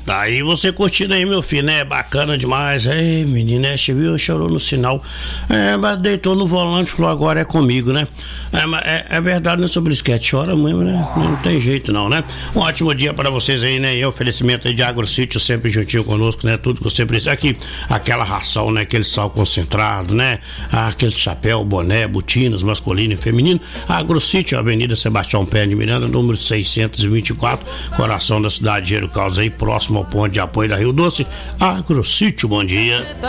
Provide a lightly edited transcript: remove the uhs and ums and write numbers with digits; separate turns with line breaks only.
Tá aí você curtindo aí, meu filho, né? Bacana demais. Ei, menino, você viu? Chorou no sinal. Mas deitou no volante e falou, agora é comigo, né? Mas é verdade, né? Sobre o esquete. Chora mesmo, né? Não tem jeito não, né? Um ótimo dia pra vocês aí, né? E oferecimento aí de AgroSítio sempre juntinho conosco, né? Tudo que você precisa aqui. Aquela ração, né? Aquele sal concentrado, né? Aquele chapéu, boné, botinas, masculino e feminino. AgroSítio, Avenida Sebastião Pé de Miranda, número 624, coração da cidade de Gero Caldas aí, próximo ao ponto de apoio da Rio Doce. AgroSítio, bom dia.